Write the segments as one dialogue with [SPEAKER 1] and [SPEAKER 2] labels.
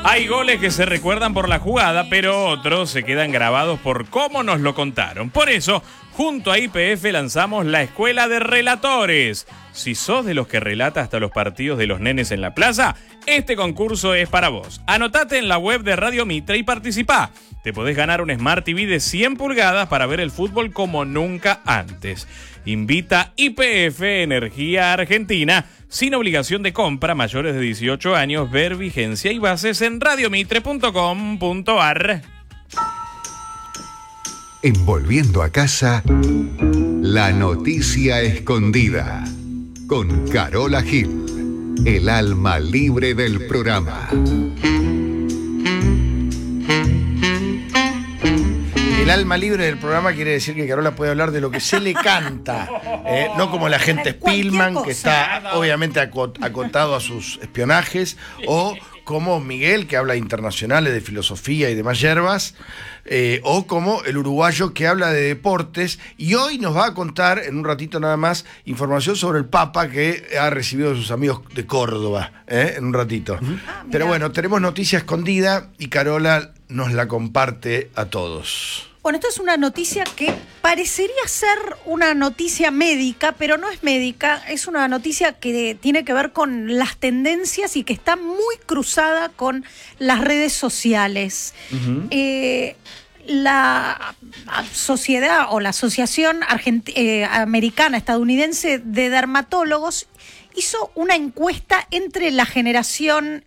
[SPEAKER 1] Hay goles que se recuerdan por la jugada, pero otros se quedan grabados por cómo nos lo contaron. Por eso, junto a YPF lanzamos la Escuela de Relatores. Si sos de los que relata hasta los partidos de los nenes en la plaza, este concurso es para vos. Anotate en la web de Radio Mitre y participá. Te podés ganar un Smart TV de 100 pulgadas para ver el fútbol como nunca antes. Invita YPF Energía Argentina. Sin obligación de compra, mayores de 18 años, ver vigencia y bases en radiomitre.com.ar.
[SPEAKER 2] En Volviendo a Casa, la noticia escondida. Con Carola Gil, el alma libre del programa.
[SPEAKER 3] El alma libre del programa quiere decir que Carola puede hablar de lo que se le canta, no como la gente Spillman, que está obviamente acotado a sus espionajes, o como Miguel, que habla internacionales de filosofía y demás hierbas, o como el uruguayo que habla de deportes, y hoy nos va a contar, en un ratito nada más, información sobre el Papa que ha recibido de sus amigos de Córdoba, en un ratito. Pero bueno, tenemos noticia escondida y Carola nos la comparte a todos.
[SPEAKER 4] Bueno, esto es una noticia que parecería ser una noticia médica, pero no es médica, es una noticia que tiene que ver con las tendencias y que está muy cruzada con las redes sociales. La sociedad o la Asociación Americana Estadounidense de Dermatólogos hizo una encuesta entre la generación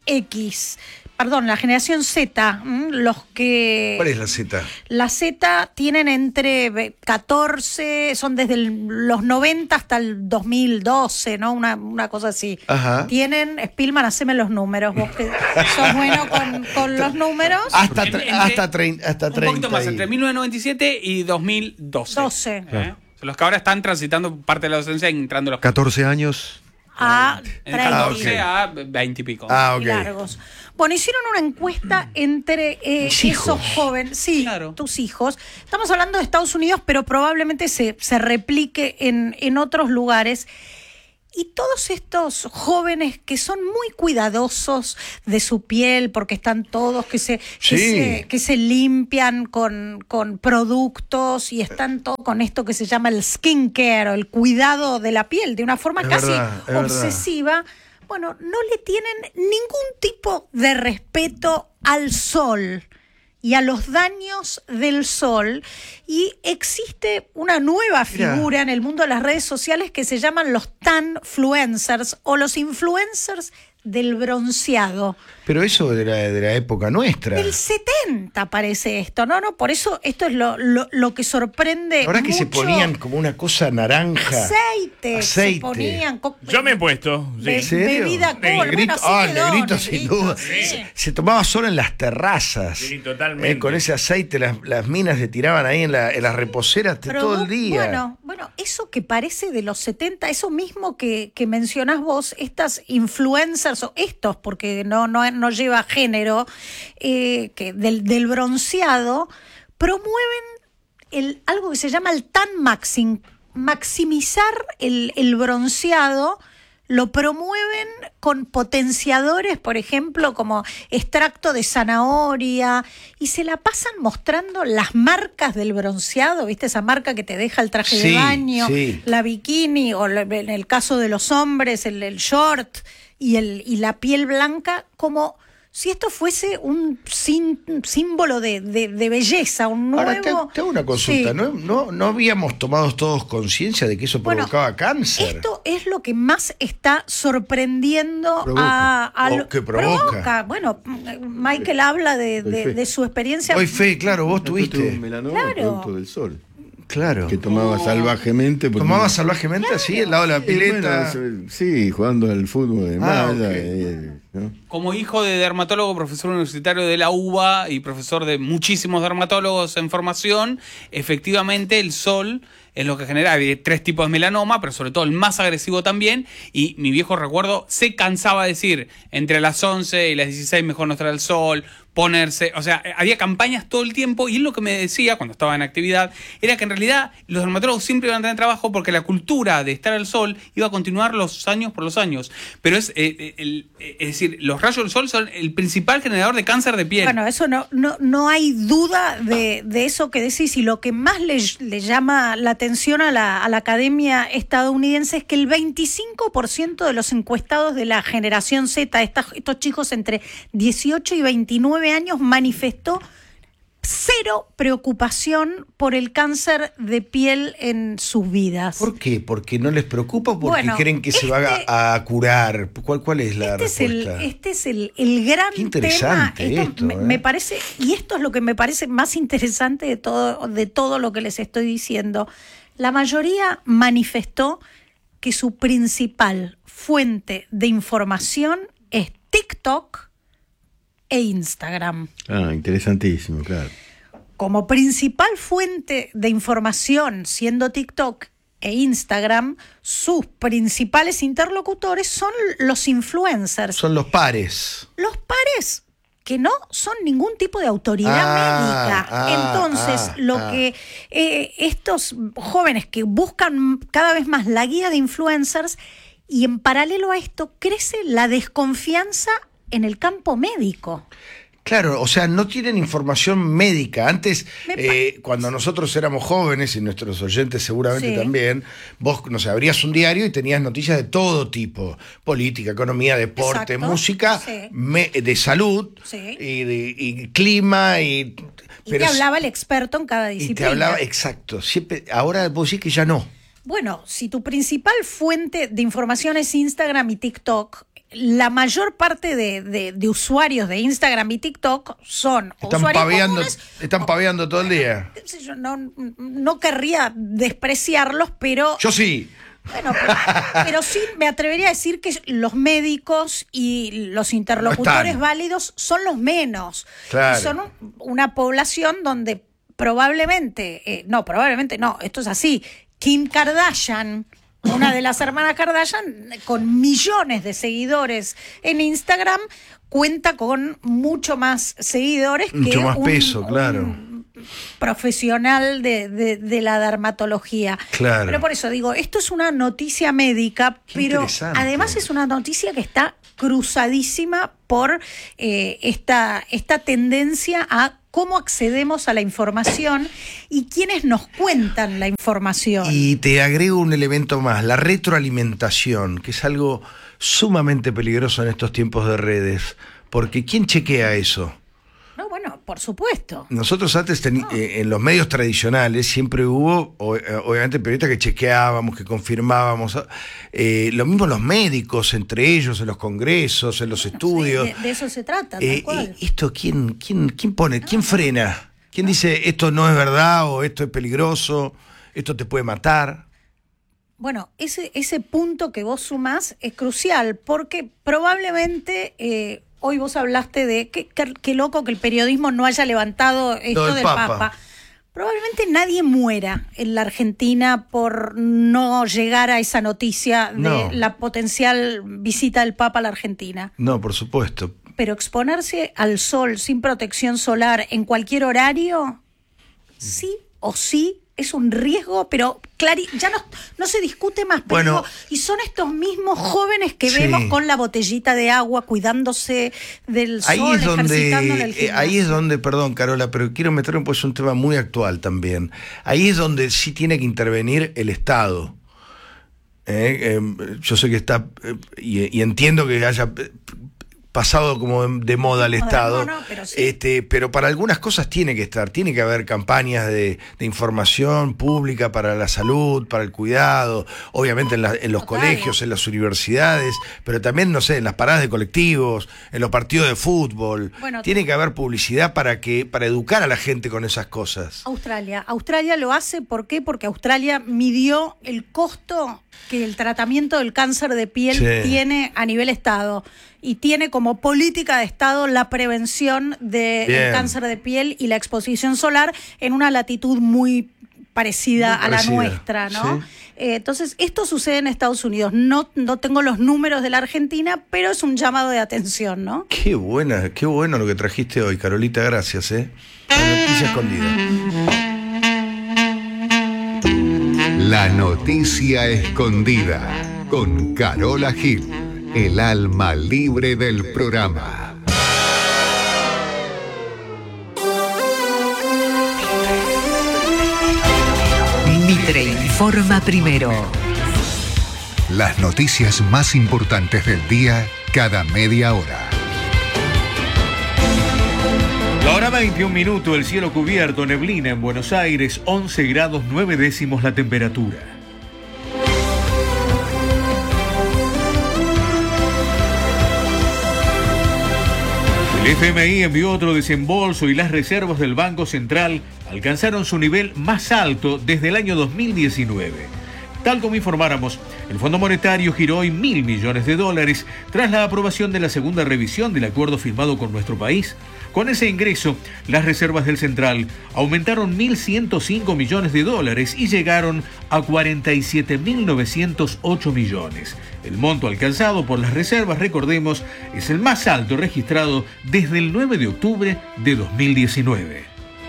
[SPEAKER 4] la generación Z, los que...
[SPEAKER 3] ¿Cuál es la Z?
[SPEAKER 4] La Z tienen entre 14, son desde los 90 hasta el 2012, ¿no? Una cosa así.
[SPEAKER 3] Ajá.
[SPEAKER 4] Tienen, Spillman, haceme los números, vos que sos bueno con los números.
[SPEAKER 3] Hasta 30.
[SPEAKER 5] Un poquito más, entre 1997 y 2012.
[SPEAKER 4] 12.
[SPEAKER 5] Los que ahora están transitando parte de la docencia y entrando los
[SPEAKER 6] 14 años.
[SPEAKER 4] A
[SPEAKER 5] de
[SPEAKER 4] 30.
[SPEAKER 5] 14 a 20 y pico.
[SPEAKER 3] Ah, ok.
[SPEAKER 4] Largos. Bueno, hicieron una encuesta entre esos jóvenes, sí,
[SPEAKER 5] Claro.
[SPEAKER 4] tus hijos. Estamos hablando de Estados Unidos, pero probablemente se replique en otros lugares. Y todos estos jóvenes que son muy cuidadosos de su piel, porque están todos que se limpian con productos y están todos con esto que se llama el skincare, o el cuidado de la piel, de una forma casi obsesiva. Bueno, no le tienen ningún tipo de respeto al sol y a los daños del sol, y existe una nueva figura en el mundo de las redes sociales que se llaman los tanfluencers o los influencers del bronceado.
[SPEAKER 3] Pero eso de la época nuestra.
[SPEAKER 4] Del 70 parece esto, ¿no? Por eso esto es lo que sorprende.
[SPEAKER 3] Ahora que
[SPEAKER 4] mucho.
[SPEAKER 3] se ponían como una cosa naranja.
[SPEAKER 4] Aceite. Se ponían.
[SPEAKER 1] Yo me he puesto. Sí.
[SPEAKER 3] ¿En serio?
[SPEAKER 4] Bebida alcohol.
[SPEAKER 3] Negrito,
[SPEAKER 4] Bueno, así quedó,
[SPEAKER 3] negrito sin duda.
[SPEAKER 4] sí.
[SPEAKER 3] Se tomaba solo en las terrazas.
[SPEAKER 1] Sí, totalmente.
[SPEAKER 3] Con ese aceite las minas se tiraban ahí en las reposeras todo el día.
[SPEAKER 4] Bueno, eso que parece de los 70, eso mismo que mencionás vos, estas influencers, o estos, porque no lleva género, que del bronceado, promueven algo que se llama el tan maximizar el bronceado. Lo promueven con potenciadores, por ejemplo, como extracto de zanahoria, y se la pasan mostrando las marcas del bronceado, ¿viste? Esa marca que te deja el traje de baño, la bikini, o en el caso de los hombres, el short y la piel blanca, como si esto fuese un símbolo de belleza, un nuevo...
[SPEAKER 3] Ahora te hago una consulta,
[SPEAKER 4] Sí.
[SPEAKER 3] ¿No habíamos tomado todos conciencia de que eso provocaba cáncer?
[SPEAKER 4] Esto es lo que más está sorprendiendo
[SPEAKER 3] ¿Qué provoca?
[SPEAKER 4] Bueno, Michael habla de su experiencia.
[SPEAKER 3] Hoy claro, vos
[SPEAKER 6] Tuve un
[SPEAKER 3] tuviste.
[SPEAKER 6] melanoma producto del sol.
[SPEAKER 3] Claro.
[SPEAKER 6] Que tomaba salvajemente.
[SPEAKER 3] ¿Tomaba salvajemente así, al lado de la pileta?
[SPEAKER 6] Sí, jugando al fútbol de malla. ¿No?
[SPEAKER 5] Como hijo de dermatólogo, profesor universitario de la UBA y profesor de muchísimos dermatólogos en formación, efectivamente el sol es lo que genera. Hay 3 tipos de melanoma, pero sobre todo el más agresivo también. Y mi viejo, recuerdo, se cansaba de decir entre las 11 y las 16 mejor no estar al sol, ponerse, o sea, había campañas todo el tiempo, y él lo que me decía cuando estaba en actividad era que en realidad los dermatólogos siempre iban a tener trabajo porque la cultura de estar al sol iba a continuar los años por los años. Pero es decir, los rayos del sol son el principal generador de cáncer de piel.
[SPEAKER 4] Bueno, eso no hay duda de eso que decís, y lo que más le llama la atención a la Academia estadounidense es que el 25% de los encuestados de la generación Z, estos chicos entre 18 y 29 años, manifestó cero preocupación por el cáncer de piel en sus vidas.
[SPEAKER 3] ¿Por qué? ¿Porque no les preocupa o porque creen que se va a curar? ¿Cuál es la respuesta?
[SPEAKER 4] Este es el gran
[SPEAKER 3] Qué interesante
[SPEAKER 4] tema.
[SPEAKER 3] esto,
[SPEAKER 4] me parece, y esto es lo que me parece más interesante de todo lo que les estoy diciendo. La mayoría manifestó que su principal fuente de información es TikTok e Instagram.
[SPEAKER 6] Interesantísimo, claro.
[SPEAKER 4] Como principal fuente de información, siendo TikTok e Instagram, sus principales interlocutores son los influencers.
[SPEAKER 3] Son los pares.
[SPEAKER 4] Los pares que no son ningún tipo de autoridad médica. Entonces, que estos jóvenes que buscan cada vez más la guía de influencers, y en paralelo a esto crece la desconfianza en el campo médico.
[SPEAKER 3] Claro, o sea, no tienen información médica. Antes, cuando nosotros éramos jóvenes, y nuestros oyentes seguramente también, vos, no sé, abrías un diario y tenías noticias de todo tipo: política, economía, deporte,
[SPEAKER 4] Exacto.
[SPEAKER 3] música, de salud, y clima,
[SPEAKER 4] y te hablaba el experto en cada disciplina.
[SPEAKER 3] Y te hablaba, exacto. Siempre, ahora vos decís que ya no.
[SPEAKER 4] Bueno, si tu principal fuente de información es Instagram y TikTok, la mayor parte de usuarios de Instagram y TikTok son usuarios
[SPEAKER 3] están paveando todo el día.
[SPEAKER 4] Yo no querría despreciarlos, pero...
[SPEAKER 3] Yo sí.
[SPEAKER 4] Bueno, pero sí me atrevería a decir que los médicos y los interlocutores válidos son los menos.
[SPEAKER 3] Claro.
[SPEAKER 4] Y son una población donde probablemente no, esto es así. Kim Kardashian, una de las hermanas Kardashian, con millones de seguidores en Instagram, cuenta con mucho más seguidores
[SPEAKER 3] mucho
[SPEAKER 4] que
[SPEAKER 3] más peso, claro.
[SPEAKER 4] Un profesional de la dermatología.
[SPEAKER 3] Claro.
[SPEAKER 4] Pero por eso digo, esto es una noticia médica, pero además es una noticia que está cruzadísima por esta tendencia a cómo accedemos a la información y quiénes nos cuentan la información.
[SPEAKER 3] Y te agrego un elemento más, la retroalimentación, que es algo sumamente peligroso en estos tiempos de redes, porque ¿quién chequea eso?
[SPEAKER 4] No, bueno, por supuesto.
[SPEAKER 3] Nosotros antes en los medios tradicionales siempre hubo, obviamente, periodistas que chequeábamos, que confirmábamos. Lo mismo los médicos, entre ellos, en los congresos, en los estudios.
[SPEAKER 4] De eso se trata, tal cual.
[SPEAKER 3] ¿Esto quién pone? ¿Quién frena? ¿Quién dice esto no es verdad o esto es peligroso, esto te puede matar?
[SPEAKER 4] Bueno, ese punto que vos sumás es crucial, porque probablemente... hoy vos hablaste de qué loco que el periodismo no haya levantado esto del Papa. Probablemente nadie muera en la Argentina por no llegar a esa noticia de la potencial visita del Papa a la Argentina. No,
[SPEAKER 3] por supuesto.
[SPEAKER 4] Pero exponerse al sol sin protección solar en cualquier horario, sí o sí, es un riesgo, pero ya no se discute más. Pero
[SPEAKER 3] bueno,
[SPEAKER 4] y son estos mismos jóvenes que vemos con la botellita de agua, cuidándose del sol, ejercitando en el gimnasio.
[SPEAKER 3] Ahí es donde, perdón, Carola, pero quiero meterme, pues es un tema muy actual también. Ahí es donde sí tiene que intervenir el Estado. Yo sé que está, y entiendo que haya pasado como de moda al Estado, pero para algunas cosas tiene que haber campañas de información pública para la salud, para el cuidado, obviamente en los colegios, en las universidades, pero también, no sé, en las paradas de colectivos, en los partidos de fútbol. Tiene que haber publicidad para educar a la gente con esas cosas.
[SPEAKER 4] Australia lo hace, ¿por qué? Porque Australia midió el costo que el tratamiento del cáncer de piel tiene a nivel Estado, y tiene como política de Estado la prevención del cáncer de piel y la exposición solar en una latitud muy parecida a la nuestra, ¿no? Sí. Entonces, esto sucede en Estados Unidos. No tengo los números de la Argentina, pero es un llamado de atención, ¿no?
[SPEAKER 3] Qué bueno lo que trajiste hoy, Carolita, gracias, La noticia escondida.
[SPEAKER 2] La noticia escondida con Carola Gil. el alma libre del programa.
[SPEAKER 7] Mitre informa primero.
[SPEAKER 2] Las noticias más importantes del día cada media hora.
[SPEAKER 8] La hora 21 minutos, el cielo cubierto, neblina en Buenos Aires, 11 grados 9 décimos la temperatura. El FMI envió otro desembolso y las reservas del Banco Central alcanzaron su nivel más alto desde el año 2019. Tal como informáramos, el Fondo Monetario giró hoy $1.000 millones tras la aprobación de la segunda revisión del acuerdo firmado con nuestro país. Con ese ingreso, las reservas del Central aumentaron $1.105 millones y llegaron a 47.908 millones. El monto alcanzado por las reservas, recordemos, es el más alto registrado desde el 9 de octubre de 2019.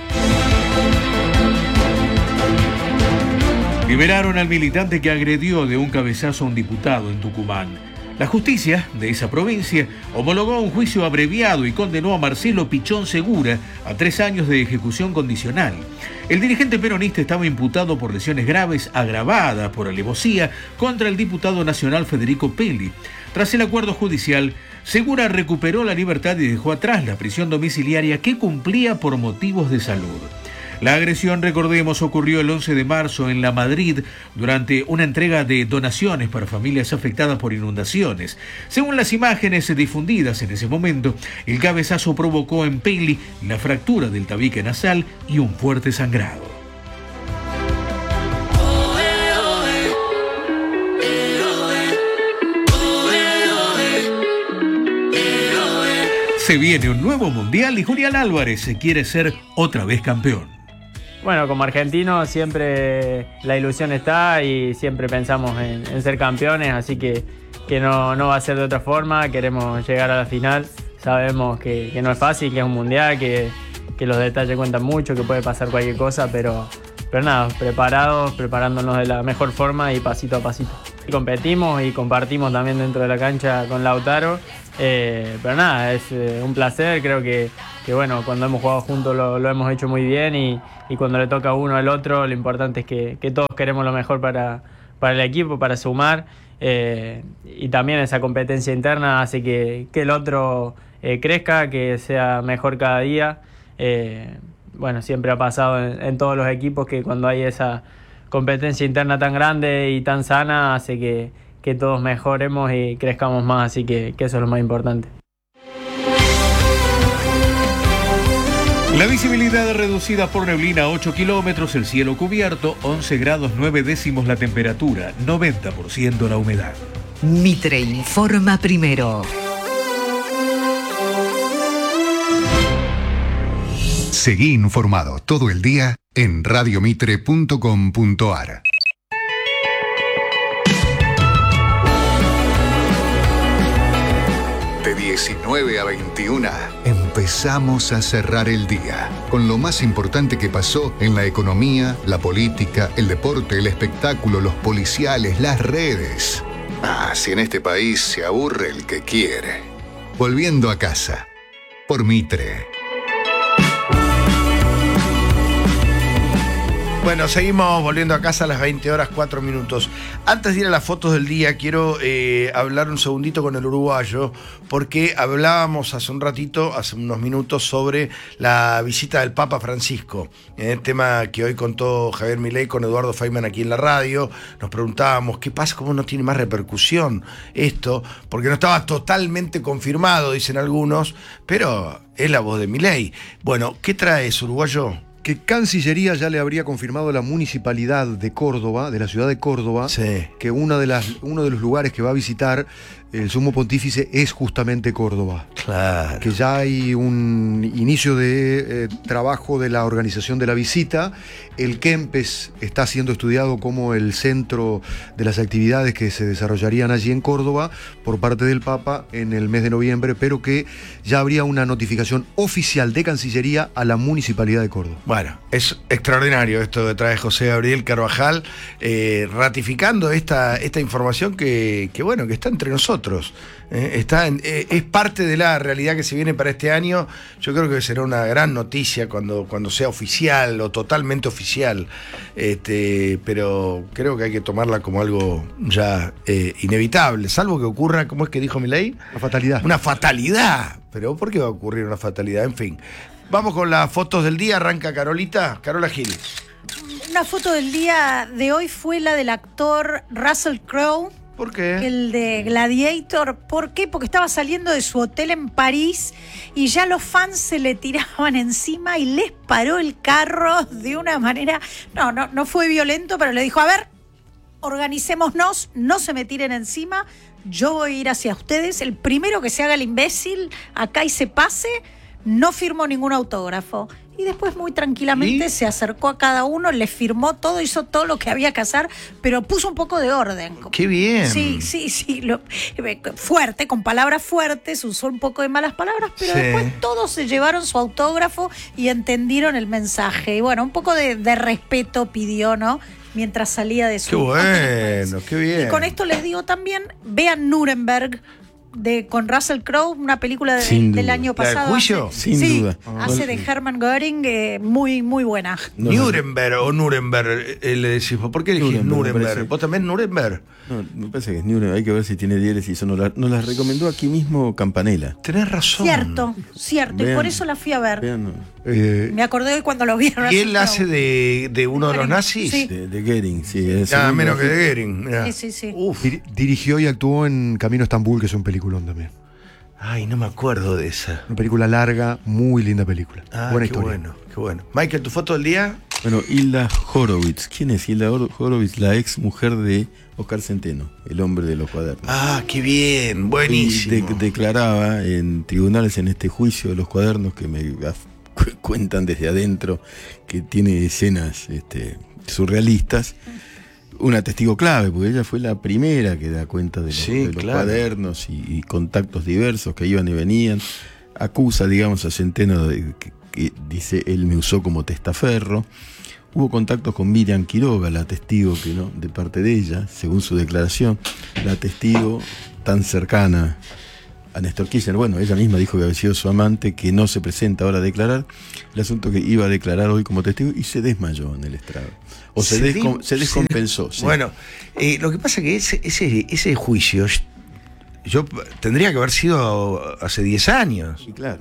[SPEAKER 8] Liberaron al militante que agredió de un cabezazo a un diputado en Tucumán. La justicia de esa provincia homologó un juicio abreviado y condenó a Marcelo Pichón Segura a 3 años de ejecución condicional. El dirigente peronista estaba imputado por lesiones graves agravadas por alevosía contra el diputado nacional Federico Pelli. Tras el acuerdo judicial, Segura recuperó la libertad y dejó atrás la prisión domiciliaria que cumplía por motivos de salud. La agresión, recordemos, ocurrió el 11 de marzo en La Madrid durante una entrega de donaciones para familias afectadas por inundaciones. Según las imágenes difundidas en ese momento, el cabezazo provocó en Pelli la fractura del tabique nasal y un fuerte sangrado. Se viene un nuevo mundial y Julián Álvarez quiere ser otra vez campeón.
[SPEAKER 9] Bueno, como argentinos siempre la ilusión está y siempre pensamos en ser campeones, así que no va a ser de otra forma. Queremos llegar a la final, sabemos que no es fácil, que es un mundial, que los detalles cuentan mucho, que puede pasar cualquier cosa, pero nada, preparándonos de la mejor forma y pasito a pasito. Competimos y compartimos también dentro de la cancha con Lautaro, pero nada, es un placer. Creo que bueno, cuando hemos jugado juntos lo hemos hecho muy bien y cuando le toca a uno al otro, lo importante es que todos queremos lo mejor para el equipo, para sumar, y también esa competencia interna hace que el otro crezca, que sea mejor cada día. Bueno, siempre ha pasado en todos los equipos que cuando hay esa competencia interna tan grande y tan sana hace que todos mejoremos y crezcamos más, así que eso es lo más importante.
[SPEAKER 8] La visibilidad reducida por neblina a 8 kilómetros, el cielo cubierto, 11 grados 9 décimos la temperatura, 90% la humedad.
[SPEAKER 7] Mitre informa primero.
[SPEAKER 2] Seguí informado todo el día en radiomitre.com.ar. De 19 a 21 empezamos a cerrar el día con lo más importante que pasó en la economía, la política, el deporte, el espectáculo, los policiales, las redes. Si en este país se aburre el que quiere. Volviendo a casa, por Mitre.
[SPEAKER 3] Bueno, seguimos volviendo a casa a las 20 horas 4 minutos. Antes de ir a las fotos del día, quiero hablar un segundito con el uruguayo, porque hablábamos hace un ratito, hace unos minutos, sobre la visita del Papa Francisco. El tema que hoy contó Javier Milei con Eduardo Feynman aquí en la radio. Nos preguntábamos, ¿qué pasa? ¿Cómo no tiene más repercusión esto? Porque no estaba totalmente confirmado, dicen algunos, pero es la voz de Milei. Bueno, ¿qué trae eso, uruguayo?
[SPEAKER 10] Que Cancillería ya le habría confirmado a la municipalidad de Córdoba, de la ciudad de Córdoba, sí, que uno de los lugares que va a visitar el sumo pontífice es justamente Córdoba.
[SPEAKER 3] Claro.
[SPEAKER 10] Que ya hay un inicio de trabajo de la organización de la visita. El Kempes está siendo estudiado como el centro de las actividades que se desarrollarían allí en Córdoba por parte del Papa en el mes de noviembre, pero que ya habría una notificación oficial de Cancillería a la Municipalidad de Córdoba.
[SPEAKER 3] Bueno, es extraordinario esto que trae José Gabriel Carvajal, ratificando esta información que está entre nosotros. nosotros. Es parte de la realidad que se viene para este año. Yo creo que será una gran noticia cuando sea oficial o totalmente oficial. Pero creo que hay que tomarla como algo ya inevitable, salvo que ocurra, ¿cómo es que dijo Milei?
[SPEAKER 10] Una fatalidad.
[SPEAKER 3] Una fatalidad. Pero ¿por qué va a ocurrir una fatalidad? En fin. Vamos con las fotos del día. Arranca Carola Gil.
[SPEAKER 4] Una foto del día de hoy fue la del actor Russell Crowe.
[SPEAKER 3] ¿Por qué?
[SPEAKER 4] El de Gladiator. ¿Por qué? Porque estaba saliendo de su hotel en París y ya los fans se le tiraban encima y les paró el carro de una manera... No fue violento, pero le dijo, a ver, organicémonos, no se me tiren encima, yo voy a ir hacia ustedes, el primero que se haga el imbécil acá y se pase, no firmo ningún autógrafo. Y después muy tranquilamente se acercó a cada uno, le firmó todo, hizo todo lo que había que hacer, pero puso un poco de orden.
[SPEAKER 3] ¡Qué bien!
[SPEAKER 4] Sí, fuerte, con palabras fuertes, usó un poco de malas palabras, pero después todos se llevaron su autógrafo y entendieron el mensaje. Y bueno, un poco de respeto pidió, ¿no? Mientras salía de su...
[SPEAKER 3] ¡Qué bueno! ¡Qué bien!
[SPEAKER 4] Y con esto les digo también, vean Nuremberg, con Russell Crowe, una película del año pasado.
[SPEAKER 3] ¿La del juicio?
[SPEAKER 6] Sin duda.
[SPEAKER 4] Hace de Hermann Göring, muy, muy buena.
[SPEAKER 3] Nuremberg o Nuremberg, le decís, ¿por qué elegís Nuremberg? ¿Vos también Nuremberg?
[SPEAKER 6] No, me parece que es Nuremberg, hay que ver si tiene diéresis o no. Nos las recomendó aquí mismo Campanella.
[SPEAKER 3] Tenés razón.
[SPEAKER 4] Cierto,
[SPEAKER 6] Vean,
[SPEAKER 4] y por eso la fui a ver.
[SPEAKER 6] Vean,
[SPEAKER 4] me acordé hoy cuando lo vi.
[SPEAKER 3] ¿Y él hace de uno de los nazis?
[SPEAKER 4] Sí.
[SPEAKER 6] de Göring, sí.
[SPEAKER 3] Nada menos que de Göring. Mirá.
[SPEAKER 4] Sí.
[SPEAKER 10] Dirigió y actuó en Camino a Estambul, que es un peliculón también.
[SPEAKER 3] Ay, no me acuerdo de esa.
[SPEAKER 10] Una película larga, muy linda película. Buena historia.
[SPEAKER 3] Qué bueno. Michael, ¿tu foto del día?
[SPEAKER 6] Bueno, Hilda Horowitz. ¿Quién es Hilda Horowitz? La ex mujer de Oscar Centeno, el hombre de los cuadernos.
[SPEAKER 3] Ah, qué bien, buenísimo.
[SPEAKER 6] Y declaraba en tribunales en este juicio de los cuadernos que me cuentan desde adentro que tiene escenas surrealistas. Una testigo clave, porque ella fue la primera que da cuenta de los cuadernos y contactos diversos que iban y venían. Acusa, digamos, a Centeno de que dice, él me usó como testaferro. Hubo contactos con Miriam Quiroga, la testigo que no, de parte de ella, según su declaración, la testigo tan cercana a Néstor Kirchner. Bueno, ella misma dijo que había sido su amante, que no se presenta ahora a declarar. El asunto que iba a declarar hoy como testigo y se desmayó en el estrado. O se descompensó. Sí.
[SPEAKER 3] Bueno, lo que pasa es que ese juicio yo tendría que haber sido hace 10 años.
[SPEAKER 6] Sí, claro.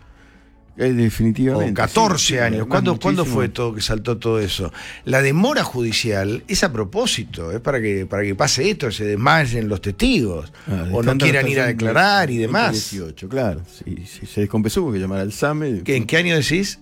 [SPEAKER 6] Definitivamente.
[SPEAKER 3] O 14
[SPEAKER 6] sí,
[SPEAKER 3] años. ¿Cuándo fue todo que saltó todo eso? La demora judicial es a propósito, es para que pase esto, se desmayen los testigos, o no quieran ir a declarar y demás.
[SPEAKER 6] 2018, claro. Sí, se descompensó porque llamar al SAME.
[SPEAKER 3] ¿En qué año decís?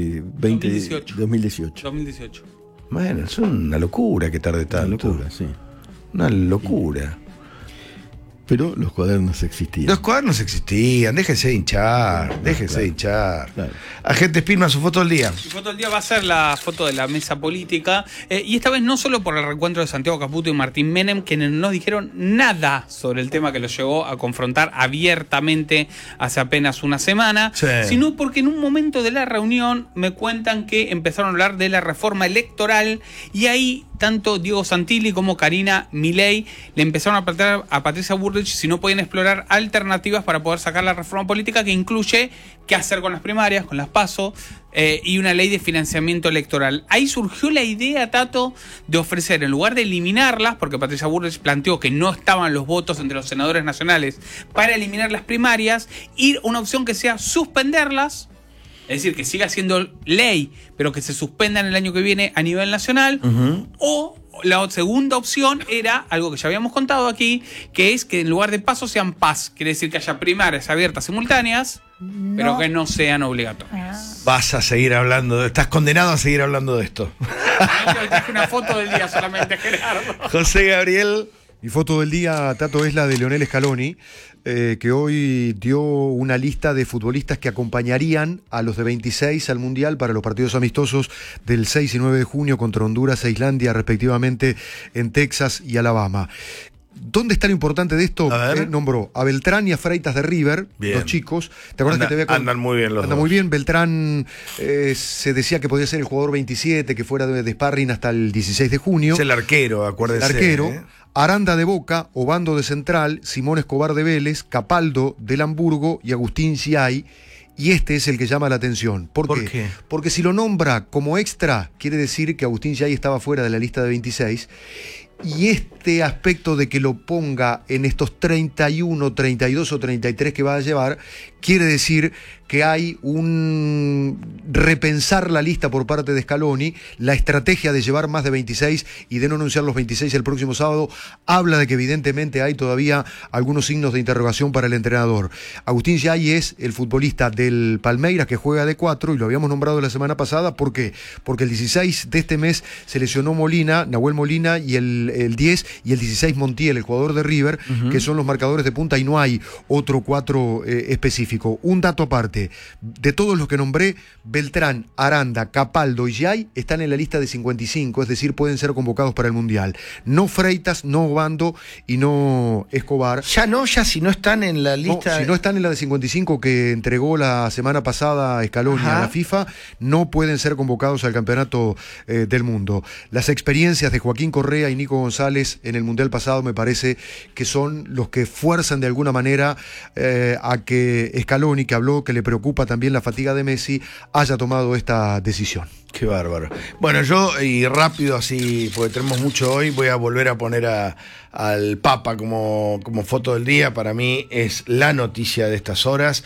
[SPEAKER 6] 2018.
[SPEAKER 3] Bueno, es una locura que tarde tanto.
[SPEAKER 6] Una locura, sí.
[SPEAKER 3] Una locura.
[SPEAKER 6] Pero los cuadernos existían.
[SPEAKER 3] Déjense de hinchar, de hinchar.
[SPEAKER 6] Claro.
[SPEAKER 3] Agente Spilman, su foto del día.
[SPEAKER 5] Mi foto del día va a ser la foto de la mesa política, y esta vez no solo por el reencuentro de Santiago Caputo y Martín Menem, que no dijeron nada sobre el tema que los llevó a confrontar abiertamente hace apenas una semana, sino porque en un momento de la reunión me cuentan que empezaron a hablar de la reforma electoral, y ahí tanto Diego Santilli como Karina Milei le empezaron a plantear a Patricia Bullrich si no podían explorar alternativas para poder sacar la reforma política, que incluye qué hacer con las primarias, con las PASO, y una ley de financiamiento electoral. Ahí surgió la idea, Tato, de ofrecer, en lugar de eliminarlas, porque Patricia Bullrich planteó que no estaban los votos entre los senadores nacionales para eliminar las primarias, ir a una opción que sea suspenderlas. Es decir, que siga siendo ley, pero que se suspendan el año que viene a nivel nacional. O la segunda opción era algo que ya habíamos contado aquí, que es que en lugar de PASO sean PAS. Quiere decir que haya primarias abiertas simultáneas, pero que no sean obligatorias.
[SPEAKER 3] Vas a seguir hablando, estás condenado a seguir hablando de esto.
[SPEAKER 5] Yo traje una foto del día solamente, Gerardo.
[SPEAKER 3] José Gabriel.
[SPEAKER 10] Mi foto del día, Tato, es la de Leonel Scaloni, que hoy dio una lista de futbolistas que acompañarían a los de 26 al Mundial para los partidos amistosos del 6 y 9 de junio contra Honduras e Islandia, respectivamente, en Texas y Alabama. ¿Dónde está lo importante de esto? Nombró a Beltrán y a Freitas de River,
[SPEAKER 3] bien.
[SPEAKER 10] Los chicos. ¿Te acuerdas que te había
[SPEAKER 3] andan muy bien los
[SPEAKER 10] Anda
[SPEAKER 3] dos.
[SPEAKER 10] muy bien. Beltrán se decía que podía ser el jugador 27, que fuera de sparring hasta el 16 de junio.
[SPEAKER 3] Es el arquero, acuérdense.
[SPEAKER 10] El arquero. Aranda de Boca, Obando de Central, Simón Escobar de Vélez, Capaldo del Hamburgo y Agustín Giai. Y este es el que llama la atención. ¿Por qué? Porque si lo nombra como extra, quiere decir que Agustín Giai estaba fuera de la lista de 26. Y este aspecto de que lo ponga en estos 31, 32 o 33 que va a llevar, quiere decir que hay un repensar la lista por parte de Scaloni. La estrategia de llevar más de 26 y de no anunciar los 26 el próximo sábado habla de que evidentemente hay todavía algunos signos de interrogación para el entrenador. Agustín Giai es el futbolista del Palmeiras que juega de 4 y lo habíamos nombrado la semana pasada. ¿Por qué? Porque el 16 de este mes se lesionó Molina, Nahuel Molina, y el 10 y el 16 Montiel, el jugador de River, que son los marcadores de punta, y no hay otro 4 específico. Un dato aparte, de todos los que nombré, Beltrán, Aranda, Capaldo y Giai están en la lista de 55, es decir, pueden ser convocados para el Mundial. No Freitas, no Obando y no Escobar.
[SPEAKER 3] Ya si no están en la lista.
[SPEAKER 10] No, si no están en la de 55 que entregó la semana pasada Scaloni a la FIFA, no pueden ser convocados al campeonato del mundo. Las experiencias de Joaquín Correa y Nico González en el Mundial pasado me parece que son los que fuerzan de alguna manera a que Scaloni, que habló que le preocupa también la fatiga de Messi, haya tomado esta decisión.
[SPEAKER 3] Qué bárbaro. Bueno, yo, y rápido así, porque tenemos mucho hoy, voy a volver a poner al Papa como foto del día. Para mí es la noticia de estas horas.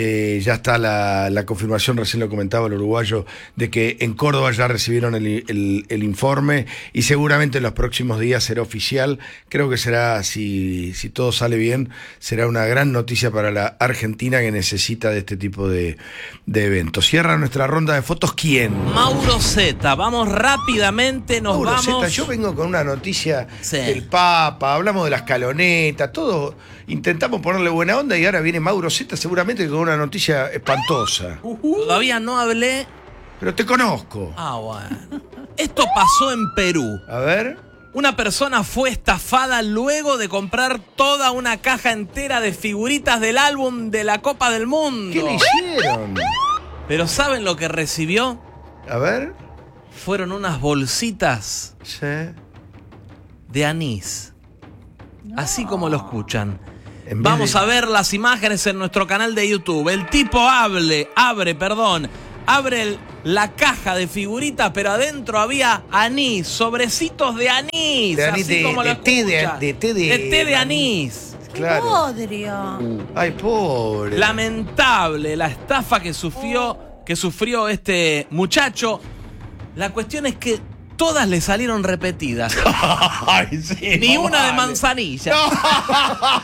[SPEAKER 3] Ya está la confirmación, recién lo comentaba el uruguayo, de que en Córdoba ya recibieron el informe y seguramente en los próximos días será oficial. Creo que será, si todo sale bien, será una gran noticia para la Argentina, que necesita de este tipo de eventos. Cierra nuestra ronda de fotos. ¿Quién?
[SPEAKER 11] Mauro Zeta, vamos rápidamente,
[SPEAKER 3] Mauro
[SPEAKER 11] vamos.
[SPEAKER 3] Zeta, yo vengo con una noticia del Papa, hablamos de la escaloneta, todo, intentamos ponerle buena onda y ahora viene Mauro Zeta seguramente con una noticia espantosa.
[SPEAKER 11] Todavía no hablé.
[SPEAKER 3] Pero te conozco.
[SPEAKER 11] Bueno. Esto pasó en Perú.
[SPEAKER 3] A ver.
[SPEAKER 11] Una persona fue estafada luego de comprar toda una caja entera de figuritas del álbum de la Copa del Mundo.
[SPEAKER 3] ¿Qué le hicieron?
[SPEAKER 11] Pero ¿saben lo que recibió?
[SPEAKER 3] A ver.
[SPEAKER 11] Fueron unas bolsitas de anís. Así como lo escuchan. Vamos a ver las imágenes en nuestro canal de YouTube. El tipo abre la caja de figuritas, pero adentro había anís, sobrecitos de anís.
[SPEAKER 3] De té de
[SPEAKER 11] anís.
[SPEAKER 3] Claro.
[SPEAKER 4] Podrio.
[SPEAKER 3] Ay, pobre.
[SPEAKER 11] Lamentable la estafa que sufrió este muchacho. La cuestión es que todas le salieron repetidas.
[SPEAKER 3] Ay, sí,
[SPEAKER 11] Ni una de manzanilla.